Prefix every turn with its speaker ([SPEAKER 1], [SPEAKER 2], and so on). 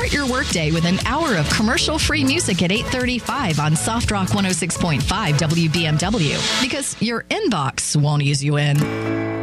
[SPEAKER 1] Start your workday with an hour of commercial-free music at 8:35 on Soft Rock 106.5 WBMW, because your inbox won't ease you in.